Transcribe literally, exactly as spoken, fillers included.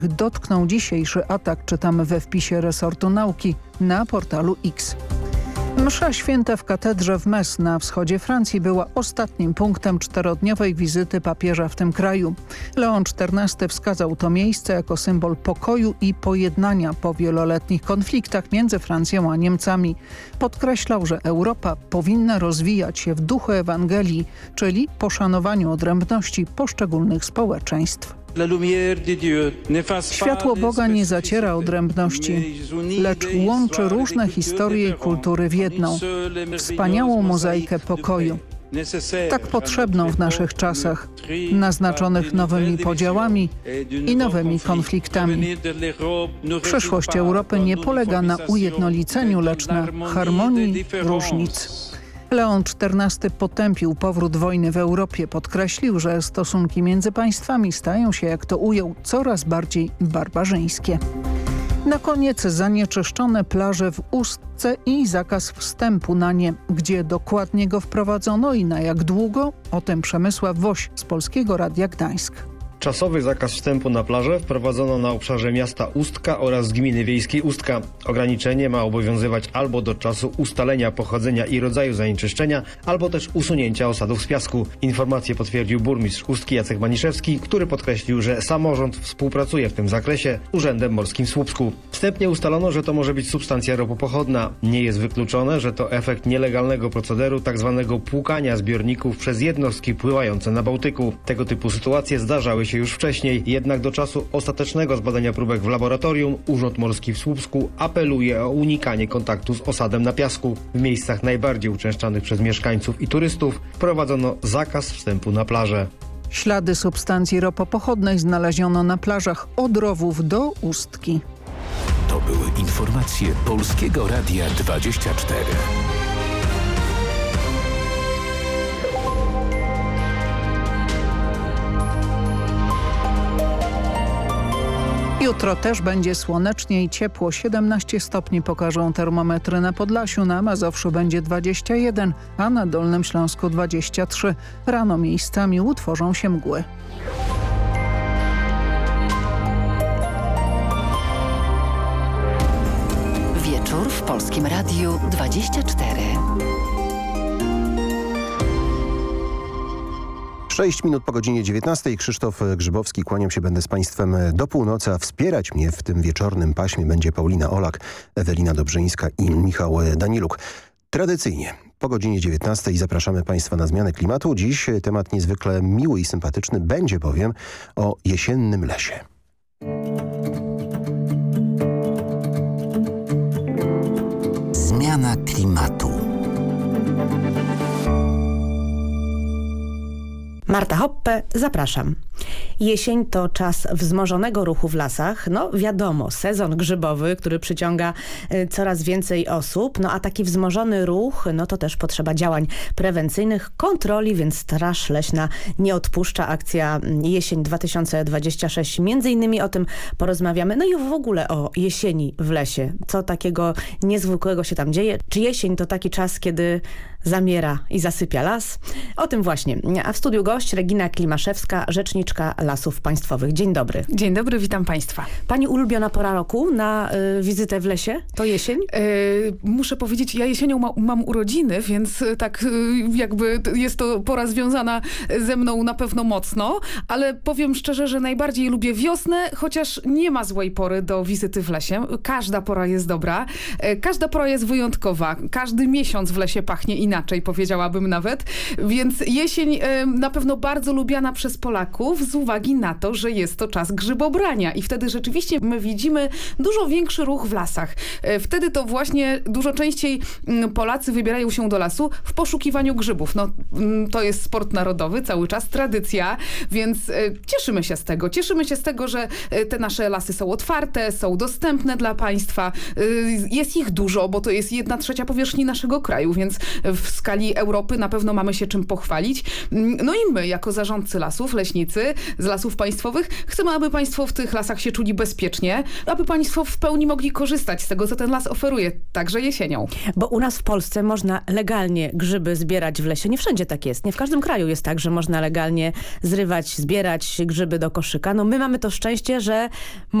dotknął dzisiejszy atak, czytamy we wpisie resortu nauki na portalu X. Msza święta w katedrze w Metz na wschodzie Francji była ostatnim punktem czterodniowej wizyty papieża w tym kraju. Leon czternasty wskazał to miejsce jako symbol pokoju i pojednania po wieloletnich konfliktach między Francją a Niemcami. Podkreślał, że Europa powinna rozwijać się w duchu Ewangelii, czyli poszanowaniu odrębności poszczególnych społeczeństw. Światło Boga nie zaciera odrębności, lecz łączy różne historie i kultury w jedną, wspaniałą mozaikę pokoju. Tak potrzebną w naszych czasach, naznaczonych nowymi podziałami i nowymi konfliktami. Przyszłość Europy nie polega na ujednoliceniu, lecz na harmonii różnic. Leon czternasty potępił powrót wojny w Europie. Podkreślił, że stosunki między państwami stają się, jak to ujął, coraz bardziej barbarzyńskie. Na koniec zanieczyszczone plaże w Ustce i zakaz wstępu na nie. Gdzie dokładnie go wprowadzono i na jak długo? O tym Przemysław Woś z Polskiego Radia Gdańsk. Czasowy zakaz wstępu na plażę wprowadzono na obszarze miasta Ustka oraz gminy wiejskiej Ustka. Ograniczenie ma obowiązywać albo do czasu ustalenia pochodzenia i rodzaju zanieczyszczenia, albo też usunięcia osadów z piasku. Informację potwierdził burmistrz Ustki Jacek Maniszewski, który podkreślił, że samorząd współpracuje w tym zakresie z Urzędem Morskim w Słupsku. Wstępnie ustalono, że to może być substancja ropopochodna. Nie jest wykluczone, że to efekt nielegalnego procederu tzw. płukania zbiorników przez jednostki pływające na Bałtyku. Tego typu sytuacje zdarzały się już wcześniej, jednak do czasu ostatecznego zbadania próbek w laboratorium Urząd Morski w Słupsku apeluje o unikanie kontaktu z osadem na piasku. W miejscach najbardziej uczęszczanych przez mieszkańców i turystów wprowadzono zakaz wstępu na plażę. Ślady substancji ropopochodnej znaleziono na plażach od Rowów do Ustki. To były informacje Polskiego Radia dwadzieścia cztery. Jutro też będzie słonecznie i ciepło. siedemnaście stopni pokażą termometry na Podlasiu, na Mazowszu będzie dwadzieścia jeden, a na Dolnym Śląsku dwadzieścia trzy. Rano miejscami utworzą się mgły. Wieczór w Polskim Radiu dwadzieścia cztery. sześć minut po godzinie dziewiętnastej. Krzysztof Grzybowski, kłaniam się, będę z Państwem do północy, a wspierać mnie w tym wieczornym paśmie będzie Paulina Olak, Ewelina Dobrzyńska i Michał Daniluk. Tradycyjnie po godzinie dziewiętnastej zapraszamy Państwa na zmianę klimatu. Dziś temat niezwykle miły i sympatyczny, będzie bowiem o jesiennym lesie. Zmiana klimatu. Marta Hoppe, zapraszam. Jesień to czas wzmożonego ruchu w lasach. No wiadomo, sezon grzybowy, który przyciąga y, coraz więcej osób. No a taki wzmożony ruch, no to też potrzeba działań prewencyjnych, kontroli, więc Straż Leśna nie odpuszcza. Akcja Jesień dwa tysiące dwadzieścia sześć. Między innymi o tym porozmawiamy. No i w ogóle o jesieni w lesie. Co takiego niezwykłego się tam dzieje? Czy jesień to taki czas, kiedy zamiera i zasypia las? O tym właśnie. A w studiu gość Regina Klimaszewska, rzeczniczka Lasów Państwowych. Dzień dobry. Dzień dobry, witam Państwa. Pani ulubiona pora roku na y, wizytę w lesie? To jesień? Yy, muszę powiedzieć, ja jesienią ma, mam urodziny, więc tak yy, jakby jest to pora związana ze mną na pewno mocno, ale powiem szczerze, że najbardziej lubię wiosnę, chociaż nie ma złej pory do wizyty w lesie. Każda pora jest dobra, yy, każda pora jest wyjątkowa, każdy miesiąc w lesie pachnie inaczej, powiedziałabym nawet, więc jesień yy, na pewno bardzo lubiana przez Polaków z uwagi na to, że jest to czas grzybobrania i wtedy rzeczywiście my widzimy dużo większy ruch w lasach. Wtedy to właśnie dużo częściej Polacy wybierają się do lasu w poszukiwaniu grzybów. No, to jest sport narodowy, cały czas tradycja, więc cieszymy się z tego. Cieszymy się z tego, że te nasze lasy są otwarte, są dostępne dla państwa. Jest ich dużo, bo to jest jedna trzecia powierzchni naszego kraju, więc w w skali Europy na pewno mamy się czym pochwalić. No i my, jako zarządcy lasów, leśnicy z lasów państwowych, chcemy, aby państwo w tych lasach się czuli bezpiecznie, aby państwo w pełni mogli korzystać z tego, co ten las oferuje, także jesienią. Bo u nas w Polsce można legalnie grzyby zbierać w lesie. Nie wszędzie tak jest. Nie w każdym kraju jest tak, że można legalnie zrywać, zbierać grzyby do koszyka. No my mamy to szczęście, że